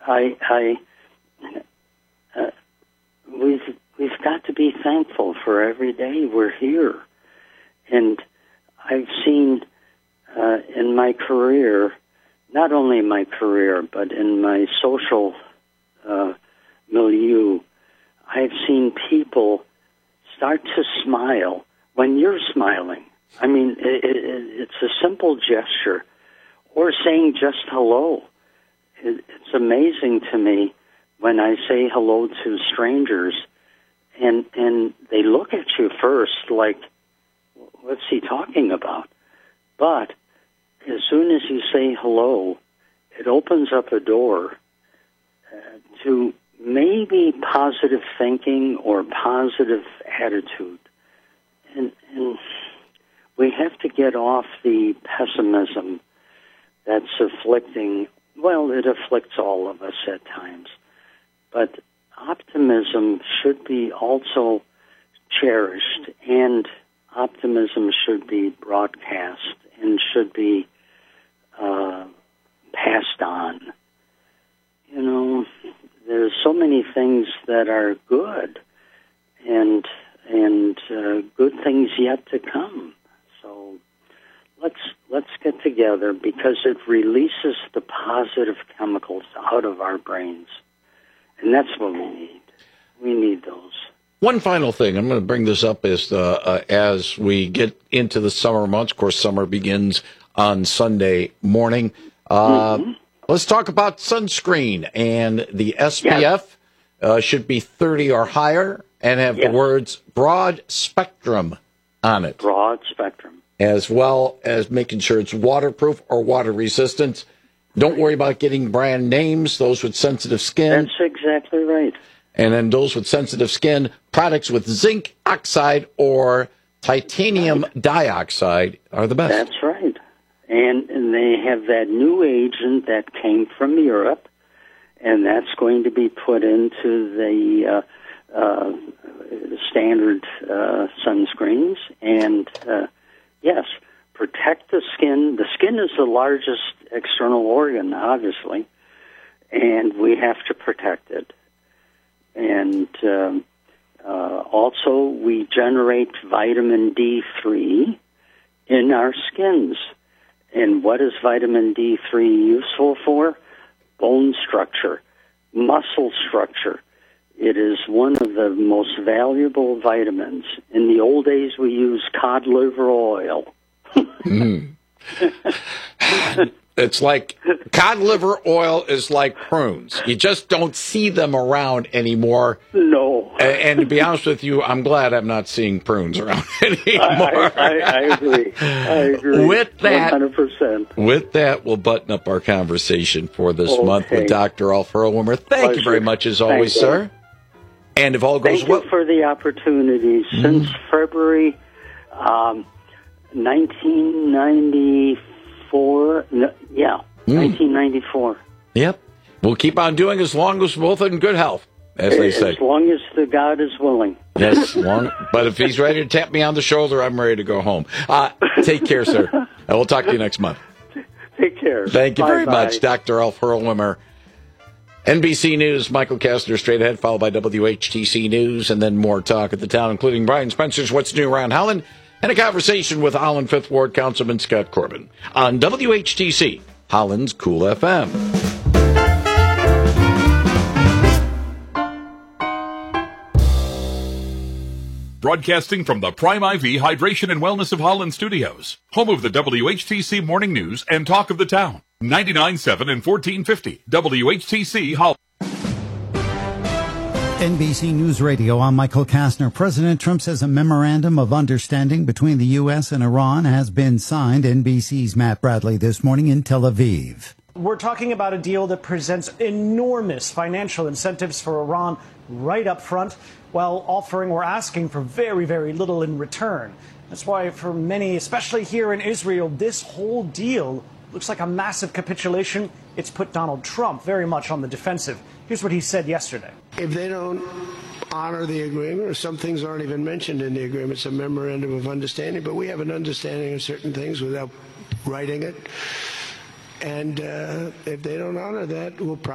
We've got to be thankful for every day we're here. And I've seen in my career, not only my career, but in my social milieu, I've seen people start to smile when you're smiling. I mean, it's a simple gesture, or saying just hello. It's amazing to me when I say hello to strangers, and they look at you first like, what's he talking about? But as soon as you say hello, it opens up a door to maybe positive thinking or positive attitude. And we have to get off the pessimism that's afflicting, well, it afflicts all of us at times. But optimism should be also cherished, and optimism should be broadcast and should be passed on. You know, there's so many things that are good, and good things yet to come. So let's get together, because it releases the positive chemicals out of our brains, and that's what we need. We need those. One final thing, I'm going to bring this up as we get into the summer months. Of course, summer begins on Sunday morning. Let's talk about sunscreen, and the SPF should be 30 or higher and have the words broad spectrum on it. Broad spectrum. As well as making sure it's waterproof or water resistant. Don't worry about getting brand names, those with sensitive skin. That's exactly right. And then those with sensitive skin, products with zinc oxide or titanium dioxide are the best. That's right. And they have that new agent that came from Europe, and that's going to be put into the standard sunscreens. And, yes, protect the skin. The skin is the largest external organ, obviously, and we have to protect it. And also, we generate vitamin D3 in our skins. And what is vitamin D3 useful for? Bone structure, muscle structure. It is one of the most valuable vitamins. In the old days, we used cod liver oil. It's like cod liver oil is like prunes. You just don't see them around anymore. No. And to be honest with you, I'm glad I'm not seeing prunes around anymore. I agree. With that, 100%. With that, we'll button up our conversation for this month with Dr. Alf Perlwimmer. Thank you very much, as always, sir. And if all goes well, thank you for the opportunity. Since February 1994, 1994. Yep. We'll keep on doing as long as we're both in good health, as they say. As long as the God is willing. Yes, but if he's ready to tap me on the shoulder, I'm ready to go home. Take care, sir. And we'll talk to you next month. Take care. Thank you very much, Dr. Alf Perlwimmer. NBC News, Michael Kastner straight ahead, followed by WHTC News, and then more talk at the town, including Brian Spencer's What's New Around Holland, and a conversation with Holland 5th Ward Councilman Scott Corbin on WHTC, Holland's Cool FM. Broadcasting from the Prime IV Hydration and Wellness of Holland Studios, home of the WHTC Morning News and Talk of the Town. 99.7 and 1450 WHTC Holland. NBC News Radio, I'm Michael Kastner. President Trump says a memorandum of understanding between the U.S. and Iran has been signed. NBC's Matt Bradley this morning in Tel Aviv. We're talking about a deal that presents enormous financial incentives for Iran right up front, while offering or asking for very, very little in return. That's why for many, especially here in Israel, this whole deal looks like a massive capitulation. It's put Donald Trump very much on the defensive. Here's what he said yesterday. If they don't honor the agreement, or some things aren't even mentioned in the agreement, it's a memorandum of understanding, but we have an understanding of certain things without writing it. And if they don't honor that, we'll probably